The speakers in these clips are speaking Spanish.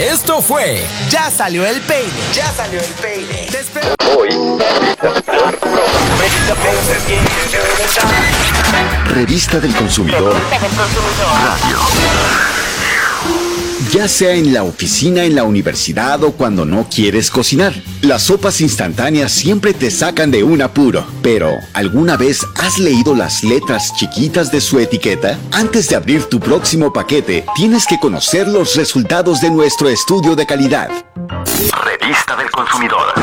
Esto fue Ya Salió el Peine. Ya Salió el Peine. Te espero Hoy. Revista del Consumidor Radio. Ya sea en la oficina, en la universidad o cuando no quieres cocinar, las sopas instantáneas siempre te sacan de un apuro. Pero, ¿alguna vez has leído las letras chiquitas de su etiqueta? Antes de abrir tu próximo paquete, tienes que conocer los resultados de nuestro estudio de calidad. Revista del Consumidor.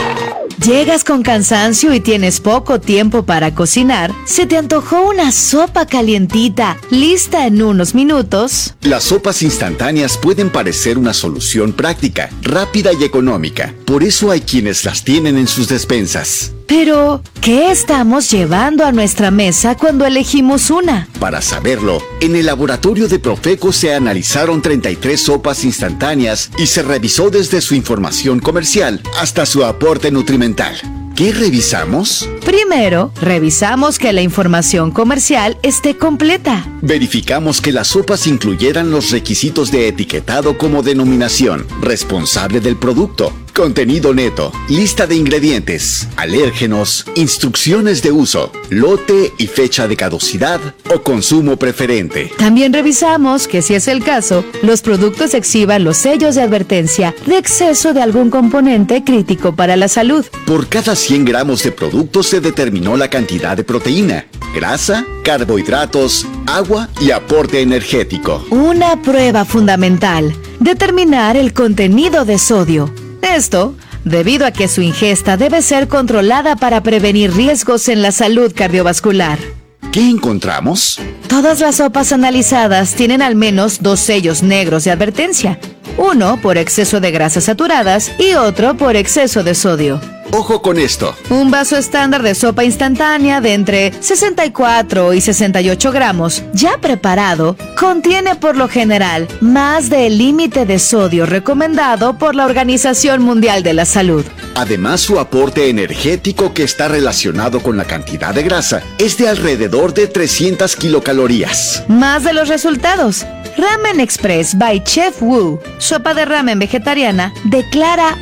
Llegas con cansancio y tienes poco tiempo para cocinar. ¿Se te antojó una sopa calientita, lista en unos minutos? Las sopas instantáneas pueden parecer una solución práctica, rápida y económica. Por eso hay quienes las tienen en sus despensas. Pero, ¿qué estamos llevando a nuestra mesa cuando elegimos una? Para saberlo, en el laboratorio de Profeco se analizaron 33 sopas instantáneas y se revisó desde su información comercial hasta su aporte nutrimental. ¿Qué revisamos? Primero, revisamos que la información comercial esté completa. Verificamos que las sopas incluyeran los requisitos de etiquetado como denominación, responsable del producto, contenido neto, lista de ingredientes, alérgenos, instrucciones de uso, lote y fecha de caducidad o consumo preferente. También revisamos que, si es el caso, los productos exhiban los sellos de advertencia de exceso de algún componente crítico para la salud. Por cada 100 gramos de producto se determinó la cantidad de proteína, grasa, carbohidratos, agua y aporte energético. Una prueba fundamental: determinar el contenido de sodio. Esto, debido a que su ingesta debe ser controlada para prevenir riesgos en la salud cardiovascular. ¿Qué encontramos? Todas las sopas analizadas tienen al menos 2 sellos negros de advertencia. Uno por exceso de grasas saturadas y otro por exceso de sodio. Ojo con esto. Un vaso estándar de sopa instantánea de entre 64 y 68 gramos, ya preparado, contiene por lo general más del límite de sodio recomendado por la Organización Mundial de la Salud. Además, su aporte energético, que está relacionado con la cantidad de grasa, es de alrededor de 300 kilocalorías. Más de los resultados. Ramen Express by Chef Wu, sopa de ramen vegetariana, declara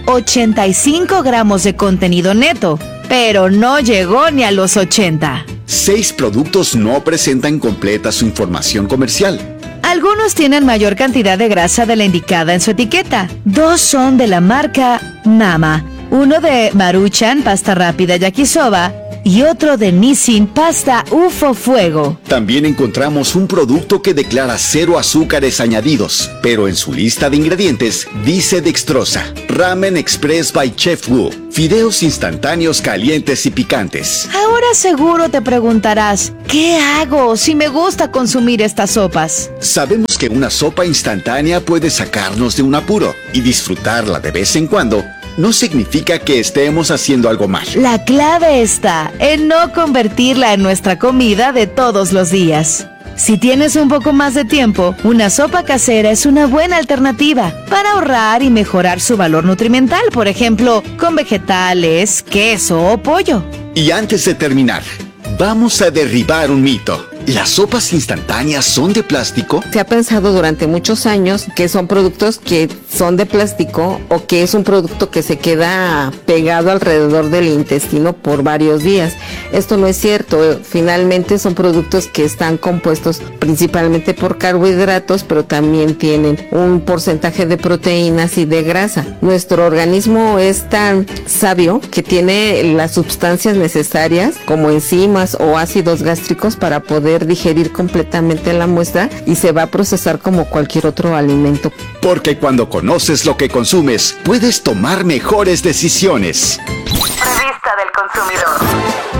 85 gramos de contenido neto, pero no llegó ni a los 80. 6 productos no presentan completa su información comercial. Algunos tienen mayor cantidad de grasa de la indicada en su etiqueta. 2 son de la marca Mama, uno de Maruchan pasta rápida yakisoba y otro de Nissin pasta UFO Fuego. También encontramos un producto que declara 0 azúcares añadidos, pero en su lista de ingredientes dice dextrosa. Ramen Express by Chef Wu, fideos instantáneos calientes y picantes. Ahora seguro te preguntarás, ¿qué hago si me gusta consumir estas sopas? Sabemos que una sopa instantánea puede sacarnos de un apuro, y disfrutarla de vez en cuando no significa que estemos haciendo algo mal. La clave está en no convertirla en nuestra comida de todos los días. Si tienes un poco más de tiempo, una sopa casera es una buena alternativa para ahorrar y mejorar su valor nutrimental, por ejemplo, con vegetales, queso o pollo. Y antes de terminar, vamos a derribar un mito. ¿Las sopas instantáneas son de plástico? Se ha pensado durante muchos años que son productos que son de plástico o que es un producto que se queda pegado alrededor del intestino por varios días. Esto no es cierto. Finalmente son productos que están compuestos principalmente por carbohidratos, pero también tienen un porcentaje de proteínas y de grasa. Nuestro organismo es tan sabio que tiene las sustancias necesarias como enzimas o ácidos gástricos para poder digerir completamente la muestra y se va a procesar como cualquier otro alimento. Porque cuando conoces lo que consumes, puedes tomar mejores decisiones. Revista del Consumidor.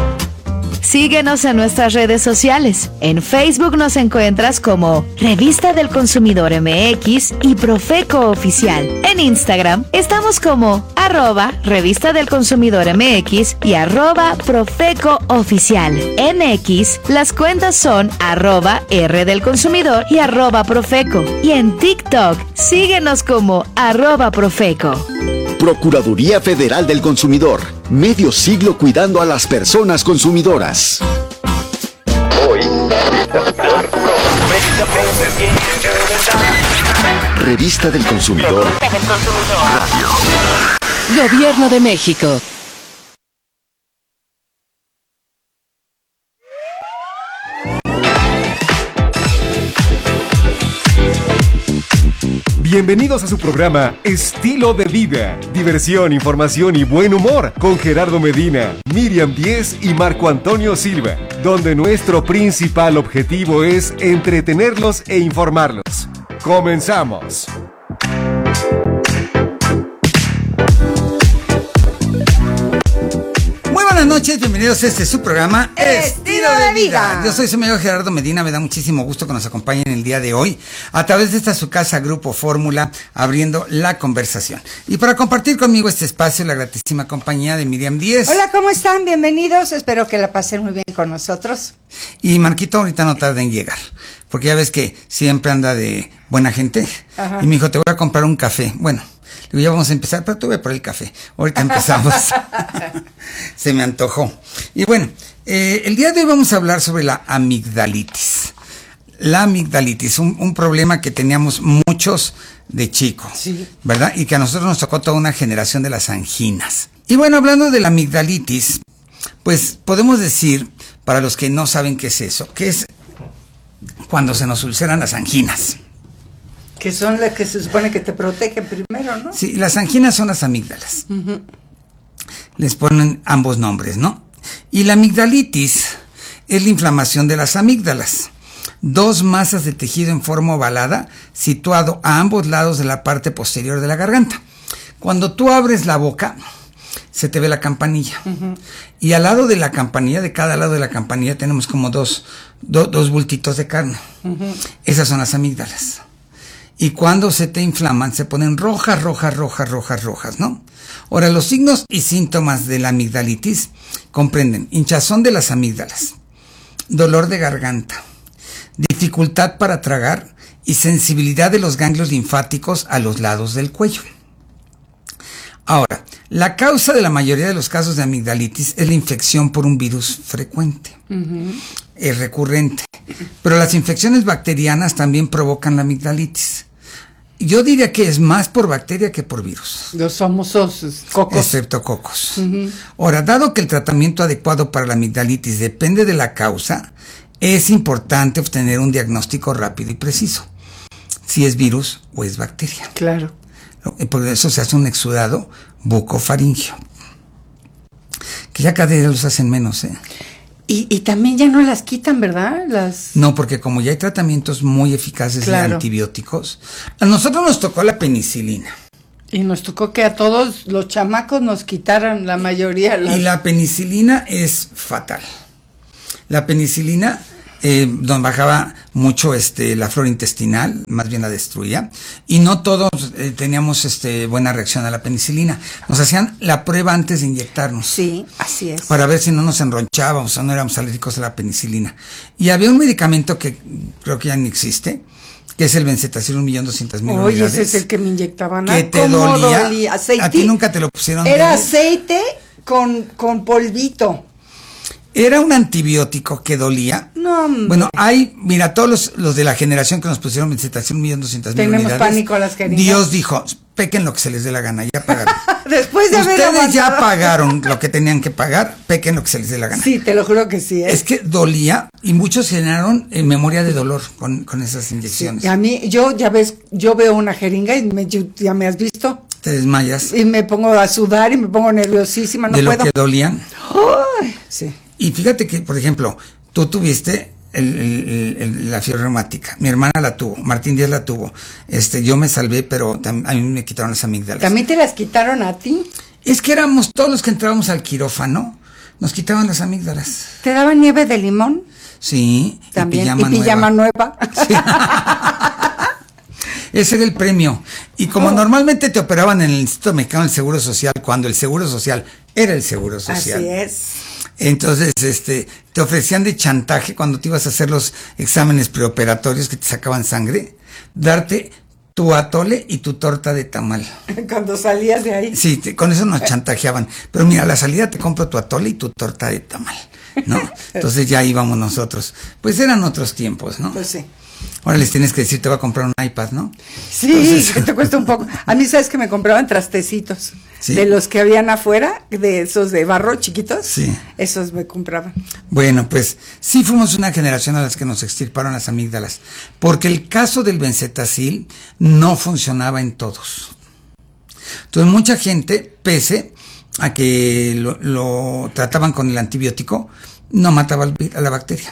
Síguenos en nuestras redes sociales. En Facebook nos encuentras como Revista del Consumidor MX y Profeco Oficial. En Instagram estamos como @Revista del Consumidor MX y @Profeco Oficial. En X las cuentas son @R del Consumidor y @Profeco. Y en TikTok síguenos como @Profeco. Procuraduría Federal del Consumidor. Medio siglo cuidando a las personas consumidoras. Hoy. Revista del Consumidor. Gobierno de México. Bienvenidos a su programa Estilo de Vida, diversión, información y buen humor con Gerardo Medina, Miriam Díez y Marco Antonio Silva, donde nuestro principal objetivo es entretenerlos e informarlos. ¡Comenzamos! Buenas noches, bienvenidos a este su programa Estilo de Vida. Yo soy su amigo Gerardo Medina, me da muchísimo gusto que nos acompañen el día de hoy a través de esta su casa Grupo Fórmula, abriendo la conversación. Y para compartir conmigo este espacio, la gratísima compañía de Miriam Díez. Hola, ¿cómo están? Bienvenidos, espero que la pasen muy bien con nosotros. Y Marquito ahorita no tarda en llegar, porque ya ves que siempre anda de buena gente. Ajá. Y me dijo, te voy a comprar un café. Bueno, digo, ya vamos a empezar, pero tuve por el café. Ahorita empezamos. Se me antojó. Y bueno, el día de hoy vamos a hablar sobre la amigdalitis. La amigdalitis, un problema que teníamos muchos de chicos, sí, ¿verdad? Y que a nosotros nos tocó toda una generación de las anginas. Y bueno, hablando de la amigdalitis, pues podemos decir, para los que no saben qué es eso, que es cuando se nos ulceran las anginas. Que son las que se supone que te protegen primero, ¿no? Sí, las anginas son las amígdalas. Uh-huh. Les ponen ambos nombres, ¿no? Y la amigdalitis es la inflamación de las amígdalas, dos masas de tejido en forma ovalada situado a ambos lados de la parte posterior de la garganta. Cuando tú abres la boca, se te ve la campanilla. Uh-huh. Y al lado de la campanilla, de cada lado de la campanilla, tenemos como dos bultitos de carne. Uh-huh. Esas son las amígdalas. Y cuando se te inflaman, se ponen rojas, ¿no? Ahora, los signos y síntomas de la amigdalitis comprenden hinchazón de las amígdalas, dolor de garganta, dificultad para tragar y sensibilidad de los ganglios linfáticos a los lados del cuello. Ahora, la causa de la mayoría de los casos de amigdalitis es la infección por un virus frecuente, es recurrente, pero las infecciones bacterianas también provocan la amigdalitis. Yo diría que es más por bacteria que por virus. Los famosos cocos. Estreptococos. Uh-huh. Ahora, dado que el tratamiento adecuado para la amigdalitis depende de la causa, es importante obtener un diagnóstico rápido y preciso, si es virus o es bacteria. Claro. Por eso se hace un exudado bucofaringeo, que ya cada día los hacen menos, ¿eh? Y también ya no las quitan, ¿verdad? No, porque como ya hay tratamientos muy eficaces, claro, de antibióticos, a nosotros nos tocó la penicilina. Y nos tocó que a todos los chamacos nos quitaran la mayoría. Y la penicilina es fatal. La penicilina nos bajaba mucho la flora intestinal, más bien la destruía, y no todos teníamos buena reacción a la penicilina. Nos hacían la prueba antes de inyectarnos. Sí, así es. Para ver si no nos enronchábamos o no éramos alérgicos a la penicilina. Y había un medicamento que creo que ya no existe, que es el Benzetacil 1.200.000 unidades. Oye, ese es el que me inyectaban. Que te dolía. Aceite. A ti nunca te lo pusieron. Era aceite con polvito. Era un antibiótico que dolía. No, hombre. Bueno, mira, todos los de la generación que nos pusieron Benzetacil 1.200.000 unidades. Tenemos pánico a las jeringas. Dios dijo, pequen lo que se les dé la gana, ya pagaron. Después de haber Ustedes ya pagaron lo que tenían que pagar, pequen lo que se les dé la gana. Sí, te lo juro que sí. Es que dolía y muchos generaron memoria de dolor con esas inyecciones. Sí, a mí, yo veo una jeringa y ya me has visto. Te desmayas. Y me pongo a sudar y me pongo nerviosísima, no puedo. De lo que dolían. Ay, sí. Y fíjate que, por ejemplo, tú tuviste la fiebre reumática. Mi hermana la tuvo, Martín Díaz la tuvo. Yo me salvé, pero a mí me quitaron las amígdalas. ¿También te las quitaron a ti? Es que éramos todos los que entrábamos al quirófano, nos quitaban las amígdalas. ¿Te daban nieve de limón? Sí. También. Y pijama nueva. Sí. Ese era el premio. Y como normalmente te operaban en el Instituto Mexicano del Seguro Social, cuando el Seguro Social era el Seguro Social. Así es. Entonces, te ofrecían de chantaje cuando te ibas a hacer los exámenes preoperatorios que te sacaban sangre, darte tu atole y tu torta de tamal. Cuando salías de ahí. Sí, con eso nos chantajeaban. Pero mira, a la salida te compro tu atole y tu torta de tamal, ¿no? Entonces ya íbamos nosotros. Pues eran otros tiempos, ¿no? Pues sí. Ahora les tienes que decir, te voy a comprar un iPad, ¿no? Sí, Entonces, que te cuesta un poco. A mí, ¿sabes que me compraban trastecitos? ¿Sí? De los que habían afuera, de esos de barro chiquitos. Sí. Esos me compraban. Bueno, pues sí fuimos una generación a las que nos extirparon las amígdalas, porque el caso del benzetacil no funcionaba en todos. Entonces mucha gente, pese a que lo trataban con el antibiótico, no mataba a la bacteria.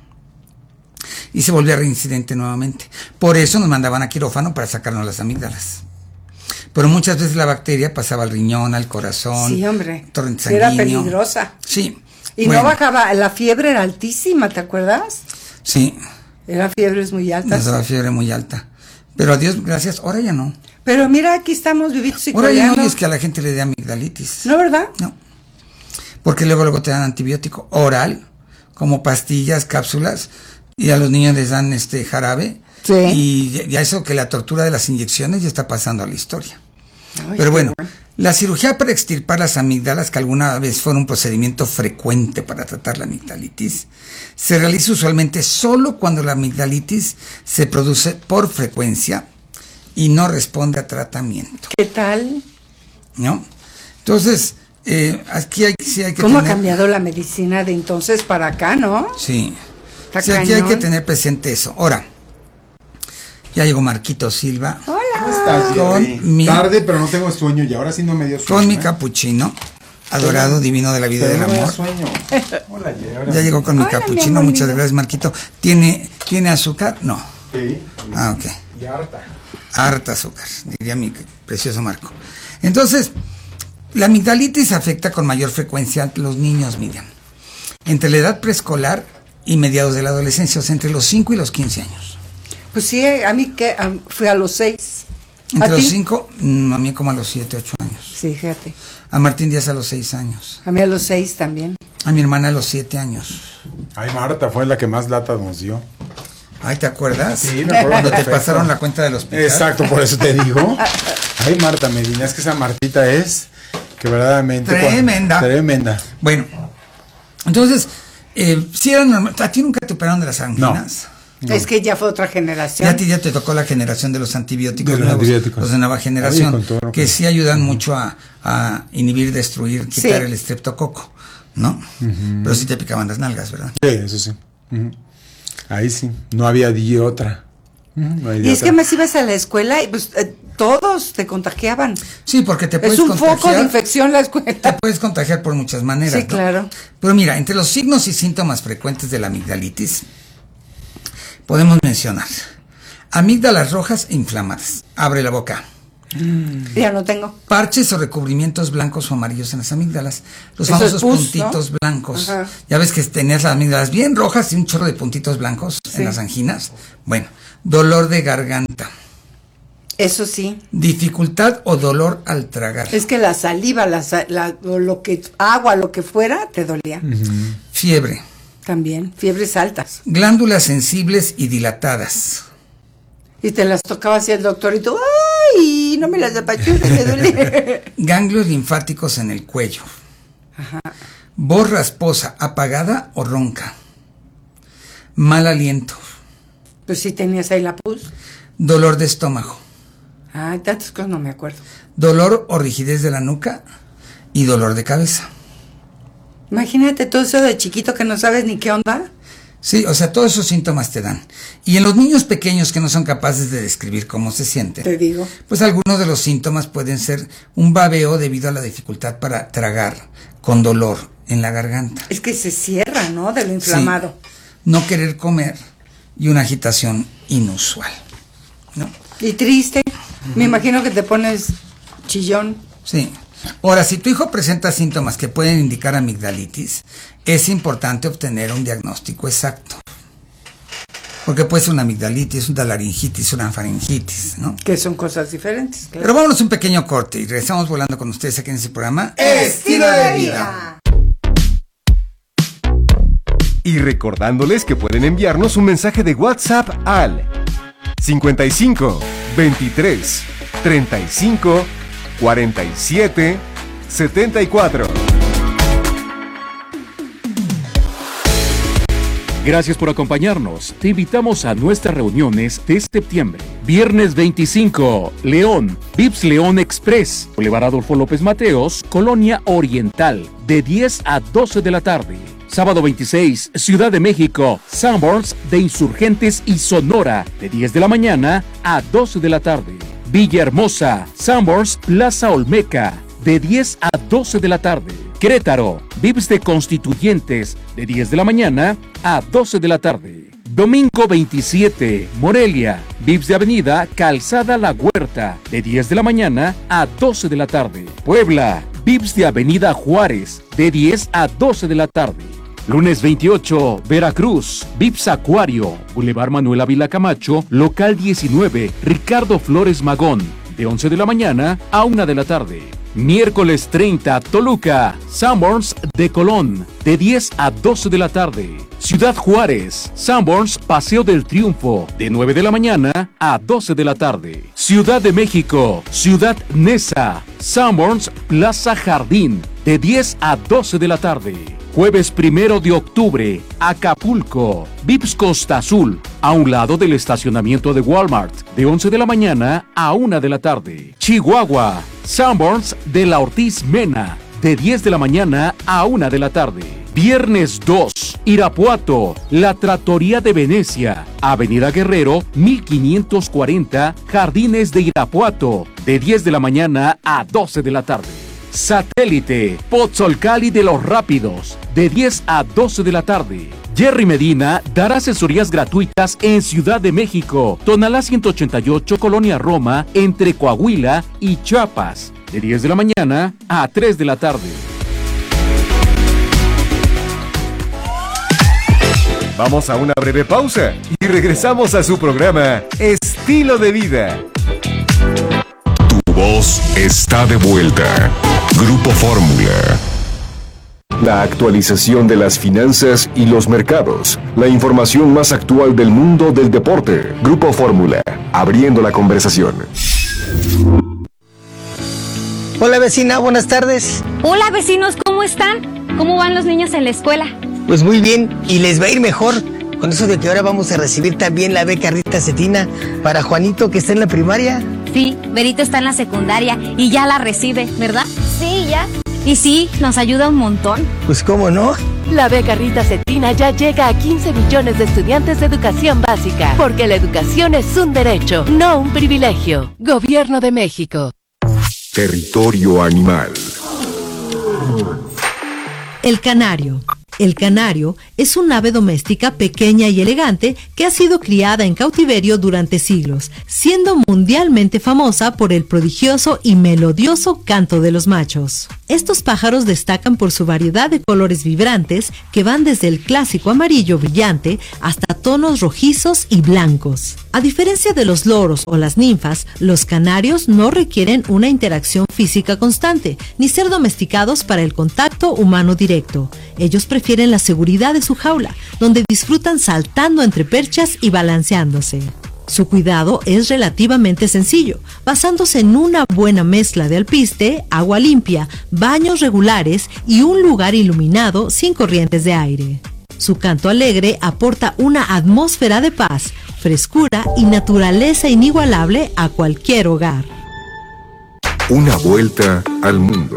Y se volvía reincidente nuevamente. Por eso nos mandaban a quirófano para sacarnos las amígdalas. Pero muchas veces la bacteria pasaba al riñón, al corazón. Sí, hombre. Torrente sanguíneo. Era peligrosa. Sí. Y bueno, no bajaba, la fiebre era altísima, ¿te acuerdas? Sí. Eran fiebres muy altas. Nos daba fiebre muy alta. Pero a Dios gracias, ahora ya no. Pero mira, aquí estamos vivitos y Ahora ya no, coleando. y es que a la gente le da amigdalitis. ¿No, verdad? No. Porque luego te dan antibiótico oral, como pastillas, cápsulas, y a los niños les dan jarabe. Sí. Y ya eso que la tortura de las inyecciones ya está pasando a la historia. Ay, pero bueno, bueno, la cirugía para extirpar las amígdalas, que alguna vez fue un procedimiento frecuente para tratar la amigdalitis, se realiza usualmente solo cuando la amigdalitis se produce por frecuencia y no responde a tratamiento. ¿qué tal? ¿No? Entonces, aquí sí hay que ¿Cómo ha tener... cambiado la medicina de entonces para acá, no? Sí. Está Sí, aquí hay cañón. que tener presente eso. Ahora, ya llegó Marquito Silva. Hola. ¿Cómo estás, Jerry? Con mi- Tarde, pero no tengo sueño y ahora sí no me dio sueño. Con mi capuchino, adorado, divino de la vida y Pero del no me da amor. sueño. Hola, Jerry. Ya llegó con mi Hola, mi capuchino, amor, muchas lindo. gracias, Marquito. ¿Tiene azúcar? No. Sí. Ah, ok. Y harta. Harta azúcar, diría mi precioso Marco. Entonces, la amigdalitis afecta con mayor frecuencia a los niños, Miriam, entre la edad preescolar y mediados de la adolescencia, o sea, entre los 5 y los 15 años. Pues sí, a mí que fui a los 6. Entre ¿A los ti? 5, a mí como a los 7, 8 años. Sí, fíjate. A Martín Díaz a los 6 años. A mí a los 6 también. A mi hermana a los 7 años. Ay, Marta fue la que más lata nos dio. Ay, ¿te acuerdas? Sí, me acuerdo Cuando te perfecto. pasaron la cuenta del hospital. Exacto, por eso te digo. Ay, Marta Medina, es que esa Martita es que verdaderamente... Tremenda. Tremenda. Bueno, entonces, si era normal. ¿A ti nunca te operaron de las anginas? No. Es que ya fue otra generación. Ya a ti ya te tocó la generación de los antibióticos De los nuevos, antibióticos. los de nueva generación, Oye, con todo lo que que- sí ayudan mucho a inhibir, destruir, quitar Sí. el estreptococo, ¿no? Pero sí te picaban las nalgas, ¿verdad? Sí, eso sí. Ujú. Ahí sí, no había de otra. No hay de Y es otra. que más ibas a la escuela y pues todos te contagiaban. Sí, porque te puedes Es un foco de contagiar. infección la Te escuela. puedes contagiar por muchas maneras. Sí, ¿no? claro. Pero mira, entre los signos y síntomas frecuentes de la amigdalitis, podemos mencionar amígdalas rojas e inflamadas. Abre la boca. Ya no tengo. Parches o recubrimientos blancos o amarillos en las amígdalas. Los Eso famosos es pus, puntitos ¿no? blancos. Ajá. Ya ves que tenías las amígdalas bien rojas y un chorro de puntitos blancos Sí. en las anginas. Bueno, dolor de garganta. Eso sí. Dificultad o dolor al tragar. Es que la saliva, o lo que agua, lo que fuera, te dolía. Fiebre. También. Fiebres altas. Glándulas sensibles y dilatadas. Y te las tocaba así el doctor y tú, ¡ay! No me las apachurres, me duele. Ganglios linfáticos en el cuello. Voz rasposa, apagada o ronca. Mal aliento. Pues sí tenías ahí la pus. Dolor de estómago. Ay, tantas cosas no me acuerdo. Dolor o rigidez de la nuca y dolor de cabeza. Imagínate todo eso de chiquito que no sabes ni qué onda. Sí, o sea, todos esos síntomas te dan. Y en los niños pequeños que no son capaces de describir cómo se sienten, Te digo. pues algunos de los síntomas pueden ser un babeo debido a la dificultad para tragar con dolor en la garganta. Es que se cierra, ¿no? De lo inflamado. Sí, no querer comer y una agitación inusual, ¿no? Y triste. Me imagino que te pones chillón. Sí. Ahora, si tu hijo presenta síntomas que pueden indicar amigdalitis, es importante obtener un diagnóstico exacto. Porque puede ser una amigdalitis, una laringitis, una faringitis, ¿no? Que son cosas diferentes. Claro. Pero vámonos un pequeño corte y regresamos volando con ustedes aquí en ese programa. Estilo de vida. Y recordándoles que pueden enviarnos un mensaje de WhatsApp al 55 23 35 47 74. Gracias por acompañarnos. Te invitamos a nuestras reuniones de septiembre. Viernes 25, León, Vips León Express, Boulevard Adolfo López Mateos, Colonia Oriental, de 10 a 12 de la tarde. Sábado 26, Ciudad de México, Sanborns de Insurgentes y Sonora, de 10 de la mañana a 12 de la tarde. Villahermosa, Sanborns Plaza Olmeca, de 10 a 12 de la tarde. Querétaro, Vips de Constituyentes, de 10 de la mañana a 12 de la tarde. Domingo 27, Morelia, Vips de Avenida Calzada La Huerta, de 10 de la mañana a 12 de la tarde. Puebla, Vips de Avenida Juárez, de 10 a 12 de la tarde. Lunes 28, Veracruz, Vips Acuario, Boulevard Manuel Ávila Camacho, local 19, Ricardo Flores Magón, de 11 de la mañana a 1 de la tarde. Miércoles 30, Toluca, Sanborns de Colón, de 10 a 12 de la tarde. Ciudad Juárez, Sanborns Paseo del Triunfo, de 9 de la mañana a 12 de la tarde. Ciudad de México, Ciudad Neza, Sanborns Plaza Jardín, de 10 a 12 de la tarde. Jueves 1 de octubre, Acapulco, Vips Costa Azul, a un lado del estacionamiento de Walmart, de 11 de la mañana a 1 de la tarde. Chihuahua, Sanborns de la Ortiz Mena, de 10 de la mañana a 1 de la tarde. Viernes 2, Irapuato, La Trattoria de Venecia, Avenida Guerrero, 1540, Jardines de Irapuato, de 10 de la mañana a 12 de la tarde. Satélite, Pozzolcali de los Rápidos, de 10 a 12 de la tarde. Jerry Medina dará asesorías gratuitas en Ciudad de México, Tonalá 188, Colonia Roma, entre Coahuila y Chiapas, de 10 de la mañana a 3 de la tarde. Vamos a una breve pausa y regresamos a su programa Estilo de Vida. Tu voz está de vuelta. Grupo Fórmula. La actualización de las finanzas y los mercados. La información más actual del mundo del deporte. Grupo Fórmula. Abriendo la conversación. Hola vecina, buenas tardes. Hola vecinos, ¿cómo están? ¿Cómo van los niños en la escuela? Pues muy bien, y les va a ir mejor con eso de que ahora vamos a recibir también la beca Rita Cetina para Juanito, que está en la primaria. Sí, Berito está en la secundaria y ya la recibe, ¿verdad? Sí, ya. Y sí, nos ayuda un montón. Pues cómo no. La beca Rita Cetina ya llega a 15 millones de estudiantes de educación básica, porque la educación es un derecho, no un privilegio. Gobierno de México. Territorio animal. El canario. El canario es un ave doméstica pequeña y elegante que ha sido criada en cautiverio durante siglos, siendo mundialmente famosa por el prodigioso y melodioso canto de los machos. Estos pájaros destacan por su variedad de colores vibrantes que van desde el clásico amarillo brillante hasta tonos rojizos y blancos. A diferencia de los loros o las ninfas, los canarios no requieren una interacción física constante, ni ser domesticados para el contacto humano directo. Ellos prefieren la seguridad de su jaula, donde disfrutan saltando entre perchas y balanceándose. Su cuidado es relativamente sencillo, basándose en una buena mezcla de alpiste, agua limpia, baños regulares y un lugar iluminado sin corrientes de aire. Su canto alegre aporta una atmósfera de paz, frescura y naturaleza inigualable a cualquier hogar. Una vuelta al mundo.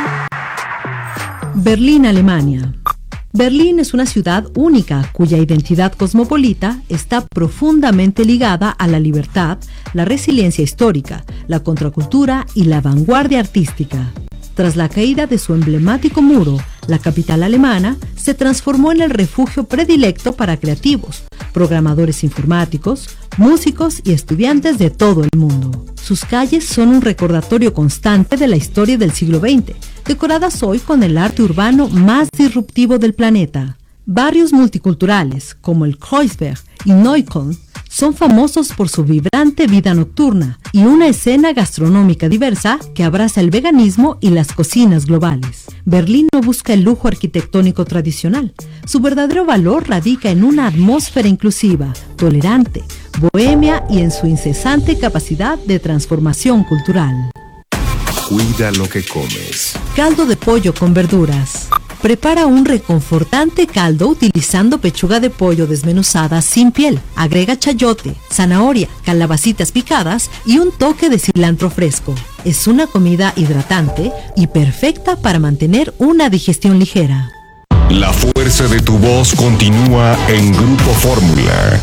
Berlín, Alemania. Berlín es una ciudad única cuya identidad cosmopolita está profundamente ligada a la libertad, la resiliencia histórica, la contracultura y la vanguardia artística. Tras la caída de su emblemático muro, la capital alemana se transformó en el refugio predilecto para creativos, programadores informáticos, músicos y estudiantes de todo el mundo. Sus calles son un recordatorio constante de la historia del siglo XX, decoradas hoy con el arte urbano más disruptivo del planeta. Barrios multiculturales como el Kreuzberg y Neukölln son famosos por su vibrante vida nocturna y una escena gastronómica diversa que abraza el veganismo y las cocinas globales. Berlín no busca el lujo arquitectónico tradicional. Su verdadero valor radica en una atmósfera inclusiva, tolerante, bohemia y en su incesante capacidad de transformación cultural. Cuida lo que comes. Caldo de pollo con verduras. Prepara un reconfortante caldo utilizando pechuga de pollo desmenuzada sin piel. Agrega chayote, zanahoria, calabacitas picadas y un toque de cilantro fresco. Es una comida hidratante y perfecta para mantener una digestión ligera. La fuerza de tu voz continúa en Grupo Fórmula.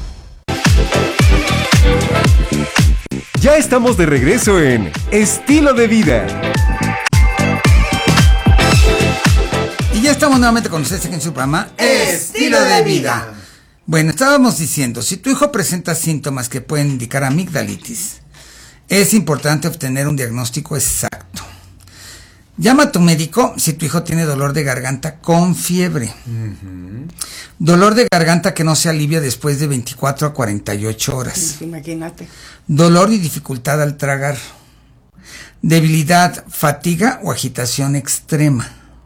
Ya estamos de regreso en Estilo de Vida. Y ya estamos nuevamente con ustedes en su programa Estilo de Vida. Bueno, estábamos diciendo, si tu hijo presenta síntomas que pueden indicar amigdalitis, es importante obtener un diagnóstico exacto. Llama a tu médico si tu hijo tiene dolor de garganta con fiebre. Dolor de garganta que no se alivia después de 24 a 48 horas. Imagínate. Dolor y dificultad al tragar. Debilidad, fatiga o agitación extrema.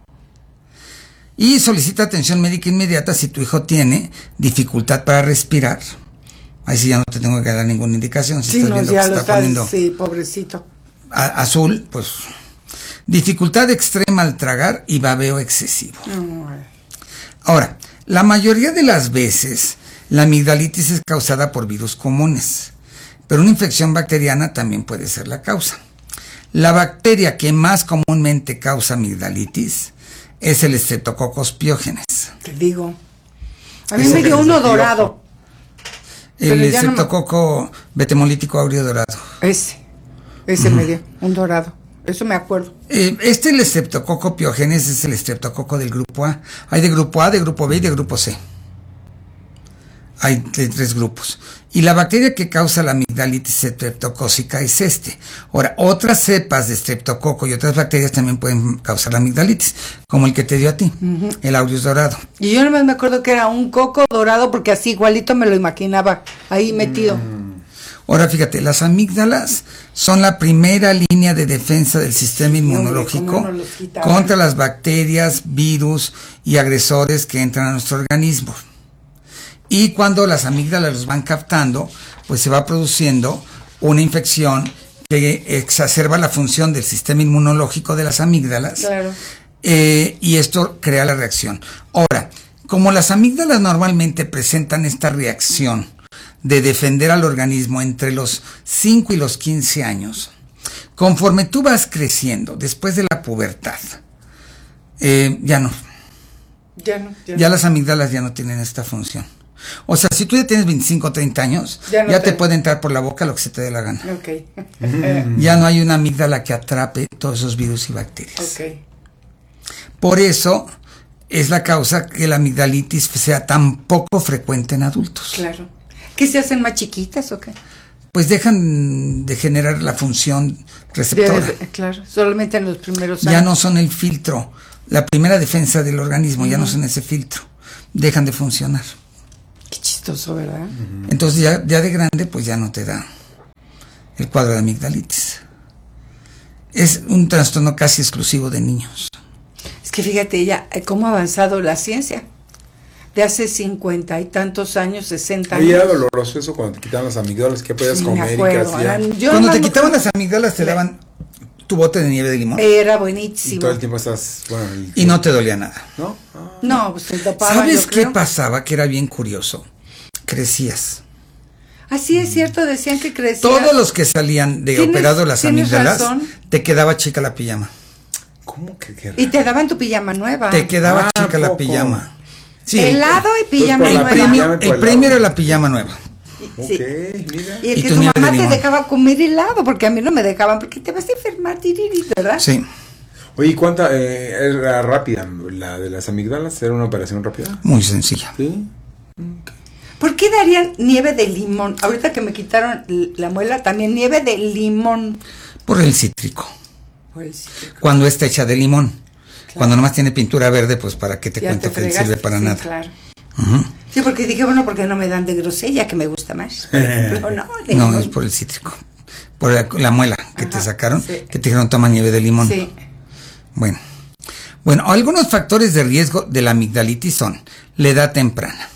Y solicita atención médica inmediata si tu hijo tiene dificultad para respirar. Ahí sí ya no te tengo que dar ninguna indicación. Si sí, estás no, viendo ya que lo está poniendo sí, pobrecito. Azul, pues dificultad extrema al tragar y babeo excesivo. Ahora, la mayoría de las veces la amigdalitis es causada por virus comunes, pero una infección bacteriana también puede ser la causa. La bacteria que más comúnmente causa amigdalitis es el Streptococcus pyogenes. Te digo. A mí me dio uno dorado. El Streptococo betemolítico áureo dorado. Ese me dio, un dorado. Eso me acuerdo. El Streptococo pyogenes es el Streptococo del grupo A. Hay de grupo A, de grupo B y de grupo C. Hay de 3 grupos. Y la bacteria que causa la amigdalitis streptocócica es este. Ahora, otras cepas de streptococo y otras bacterias también pueden causar la amigdalitis, como el que te dio a ti, el aureus dorado. Y yo nomás me acuerdo que era un coco dorado porque así igualito me lo imaginaba ahí metido. Ahora fíjate, las amígdalas son la primera línea de defensa del sistema inmunológico contra las bacterias, virus y agresores que entran a nuestro organismo. Y cuando las amígdalas los van captando, pues se va produciendo una infección que exacerba la función del sistema inmunológico de las amígdalas. Claro. Y esto crea la reacción. Ahora, como las amígdalas normalmente presentan esta reacción de defender al organismo entre los 5 y los 15 años, conforme tú vas creciendo, después de la pubertad, ya las amígdalas ya no tienen esta función. O sea, si tú ya tienes 25 o 30 años, ya te puede entrar por la boca lo que se te dé la gana. Okay. Ya no hay una amígdala que atrape todos esos virus y bacterias. Okay. Por eso es la causa que la amigdalitis sea tan poco frecuente en adultos. Claro. ¿Qué se hacen más chiquitas o qué? Pues dejan de generar la función receptora. Claro, solamente en los primeros años. Ya no son el filtro, la primera defensa del organismo, ya no son ese filtro. Dejan de funcionar. Qué chistoso, ¿verdad? Entonces ya de grande pues ya no te da el cuadro de amigdalitis. Es un trastorno casi exclusivo de niños. Es que fíjate ya cómo ha avanzado la ciencia. De hace 50 y tantos años, 60 años. ¿Y era doloroso eso cuando te quitaban las amígdalas? ¿Qué podías comer y qué hacías? Cuando te quitaban las amígdalas te daban tu bote de nieve de limón. Era buenísimo. Y todo el tiempo estás... Bueno, y no te dolía nada. ¿No? No, pues te tapaban. ¿Sabes qué pasaba? Que era bien curioso. Crecías. Así es cierto, decían que crecías. Todos los que salían de operado las amígdalas, te quedaba chica la pijama. ¿Cómo que? Y te daban tu pijama nueva. Te quedaba chica la pijama. Sí. Helado y pijama nueva. El premio era la pijama nueva. Sí. Mira. Y el que tu mamá te dejaba comer helado, porque a mí no me dejaban, porque te vas a enfermar, ¿verdad? Sí. Oye, ¿cuánta era rápida? ¿La de las amígdalas era una operación rápida? Muy sencilla. ¿Sí? ¿Por qué darían nieve de limón? Ahorita que me quitaron la muela, también nieve de limón. Por el cítrico. Cuando está hecha de limón. Claro. Cuando nomás tiene pintura verde, pues para qué te cuento que sirve para nada. Claro. Sí, porque dije, bueno, porque no me dan de grosella, que me gusta más. Pero no, es por el cítrico. Por la muela que te sacaron, que te dijeron toma nieve de limón. Sí. Bueno, algunos factores de riesgo de la amigdalitis son la edad temprana.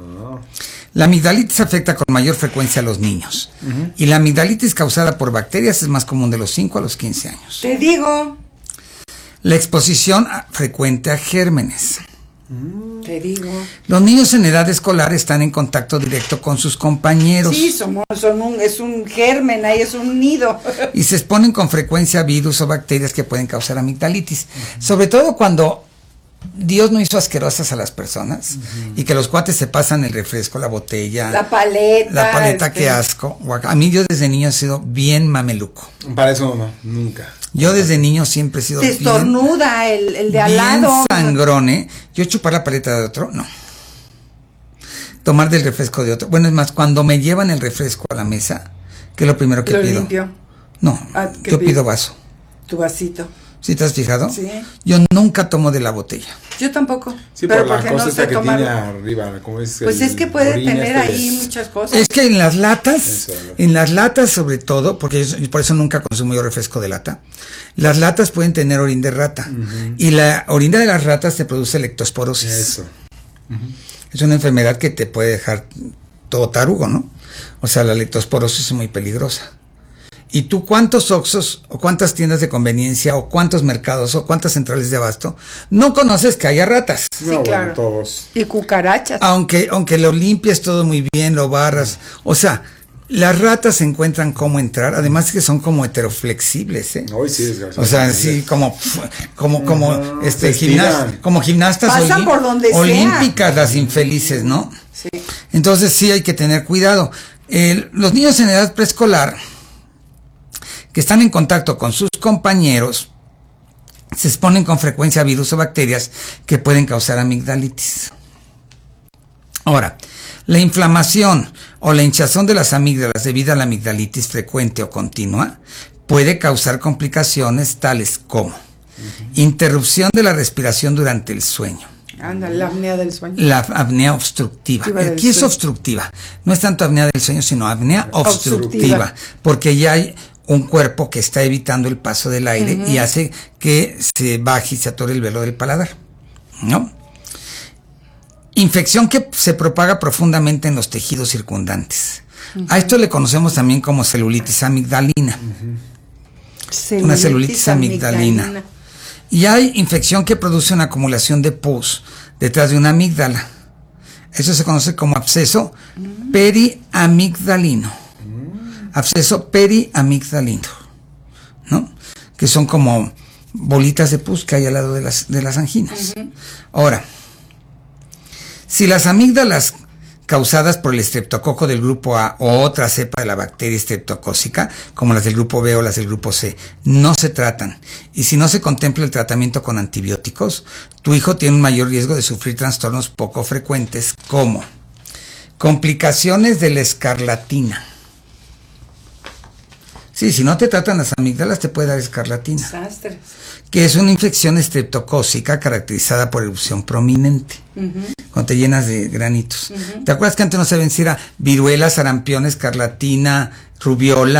La amigdalitis afecta con mayor frecuencia a los niños. Y la amigdalitis causada por bacterias es más común de los 5 a los 15 años. Te digo. La exposición frecuente a gérmenes. Te digo. Los niños en edad escolar están en contacto directo con sus compañeros. Sí, es un germen, ahí es un nido. Y se exponen con frecuencia a virus o bacterias que pueden causar amigdalitis. Sobre todo cuando Dios no hizo asquerosas a las personas y que los cuates se pasan el refresco, la botella, la paleta, qué asco. A mí yo desde niño he sido bien mameluco. Para eso no, nunca. Yo desde niño siempre he sido te estornuda el de al lado. Bien sangrón, ¿eh? Yo chupar la paleta de otro, no. Tomar del refresco de otro. Bueno, es más, cuando me llevan el refresco a la mesa, ¿qué es lo primero que pido? Limpio. No, yo pido vaso. Tu vasito. ¿Sí te has fijado? Sí. Yo nunca tomo de la botella. Yo tampoco. Sí, pero por la cosa esta que tiene arriba, como es pues es que puede tener ahí muchas cosas. Es que en las latas sobre todo, porque por eso nunca consumo yo refresco de lata, las latas pueden tener orín de rata. Y la orina de las ratas te produce lectosporosis. Eso. Es una enfermedad que te puede dejar todo tarugo, ¿no? O sea, la lectosporosis es muy peligrosa. ¿Y tú cuántos Oxxos o cuántas tiendas de conveniencia o cuántos mercados o cuántas centrales de abasto no conoces que haya ratas? Sí, no, claro. Bueno, todos. Y cucarachas. Aunque lo limpies todo muy bien, lo barras. O sea, las ratas encuentran cómo entrar, además que son como heteroflexibles, ¿eh? Hoy sí, desgraciadamente. O sea, sí, como gimnastas pasan por donde olímpicas, sea. Las infelices, ¿no? Sí. Entonces sí hay que tener cuidado. Los niños en edad preescolar que están en contacto con sus compañeros se exponen con frecuencia a virus o bacterias que pueden causar amigdalitis. Ahora, la inflamación o la hinchazón de las amígdalas debido a la amigdalitis frecuente o continua puede causar complicaciones tales como interrupción de la respiración durante el sueño. Ándale, la apnea del sueño. La apnea obstructiva. Aquí es obstructiva. No es tanto apnea del sueño, sino apnea obstructiva. Porque ya hay un cuerpo que está evitando el paso del aire y hace que se baje y se atore el velo del paladar, ¿no? Infección que se propaga profundamente en los tejidos circundantes. A esto le conocemos también como celulitis amigdalina. Una celulitis amigdalina. Y hay infección que produce una acumulación de pus detrás de una amígdala. Eso se conoce como absceso periamigdalino. Absceso periamigdalino, ¿no? Que son como bolitas de pus que hay al lado de las anginas. Ahora, si las amígdalas causadas por el estreptococo del grupo A o otra cepa de la bacteria estreptocócica, como las del grupo B o las del grupo C, no se tratan, y si no se contempla el tratamiento con antibióticos, tu hijo tiene un mayor riesgo de sufrir trastornos poco frecuentes como complicaciones de la escarlatina. Sí, si no te tratan las amígdalas te puede dar escarlatina. Desastres. Que es una infección estreptocócica caracterizada por erupción prominente. Cuando te llenas de granitos. ¿Te acuerdas que antes no sabían si era viruela, sarampión, escarlatina, rubiola,